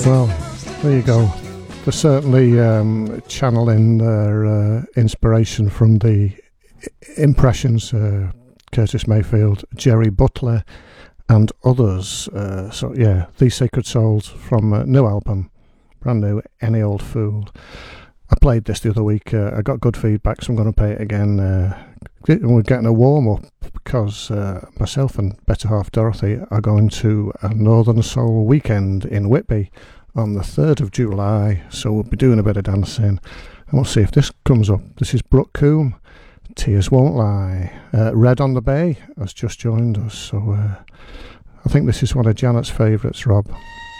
Well, there you go. They're certainly channeling their inspiration from the Impressions, Curtis Mayfield, Jerry Butler, and others. So yeah, These Sacred Souls from a new album, brand new, Any Old Fool. I played this the other week. I got good feedback, so I'm going to play it again. We're getting a warm-up because myself and better half Dorothy are going to a Northern Soul weekend in Whitby on the 3rd of July, so we'll be doing a bit of dancing, and we'll see if this comes up. This is Brooke Coombe, Tears Won't Lie. Red on the Bay has just joined us, so I think this is one of Janet's favourites, Rob.